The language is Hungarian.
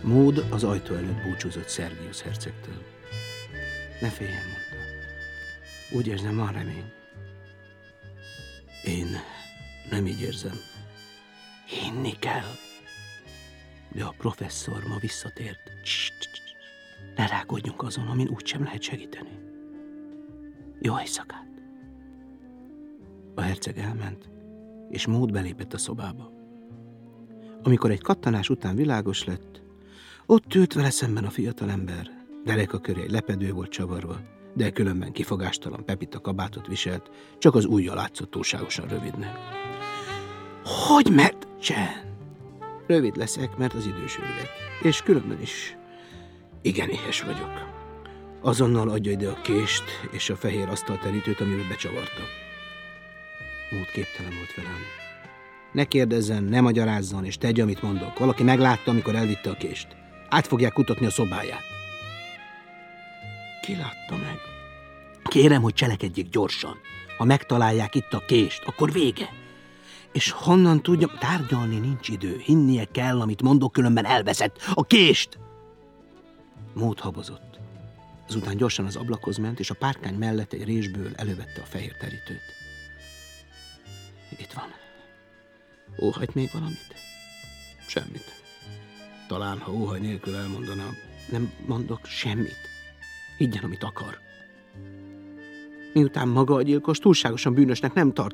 Maud az ajtó előtt búcsúzott Sergius hercegtől. Ne féljen, mondta. Úgy érzem, van remény. Én nem így érzem. Hinni kell. De a professzor ma visszatért. Ne rákodjunk azon, amin úgysem lehet segíteni. Jó éjszakát! A herceg elment, és Maud belépett a szobába. Amikor egy kattanás után világos lett, ott ült vele szemben a fiatalember. Dereka köré egy lepedő volt csavarva, de különben kifogástalan pepita kabátot viselt, csak az ujja látszott túlságosan rövidnek. Hogy mert? Csend! Rövid leszek, mert az idő sürget, és különben is igen éhes vagyok. Azonnal adja ide a kést és a fehér asztalterítőt, amiben becsavartam. Maud képtelen volt velem. Ne kérdezzen, ne magyarázzon, és tegye, amit mondok. Valaki meglátta, amikor elvitte a kést. Át fogják kutatni a szobáját. Ki látta meg? Kérem, hogy cselekedjék gyorsan. Ha megtalálják itt a kést, akkor vége. És honnan tudja? Tárgyalni nincs idő. Hinnie kell, amit mondok, különben elveszett. A kést! Maud habozott. Azután gyorsan az ablakhoz ment, és a párkány mellett egy résből elővette a fehér terítőt. Itt van. Óhajt még valamit? Semmit. Talán, ha óhaj nélkül elmondanám. Nem mondok semmit. Higgyen, amit akar. Miután maga a gyilkos túlságosan bűnösnek nem tart,